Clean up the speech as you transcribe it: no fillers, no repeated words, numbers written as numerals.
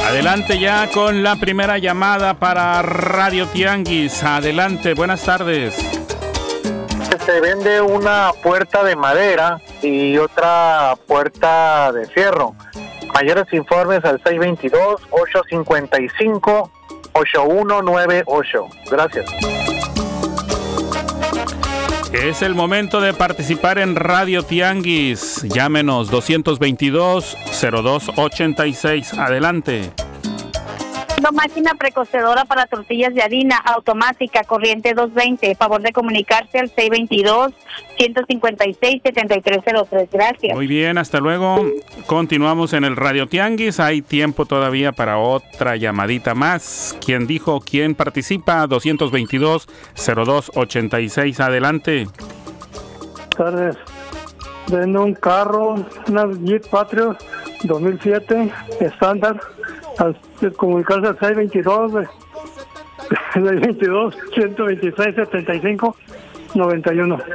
Adelante ya con la primera llamada para Radio Tianguis. Adelante, buenas tardes. Se vende una puerta de madera y otra puerta de fierro. Mayores informes al 622-855-8198. Gracias. Es el momento de participar en Radio Tianguis. Llámenos 222-0286. Adelante. Una máquina precocedora para tortillas de harina automática, corriente 220. Favor de comunicarse al 622-156-7303. Gracias. Muy bien, hasta luego. Continuamos en el Radio Tianguis. Hay tiempo todavía para otra llamadita más. ¿Quién dijo? ¿Quién participa? 222-0286. Adelante. Buenas tardes. Vendo un carro, una Jeep Patriot 2007 estándar. Al comunicarse al 622-126-75-91.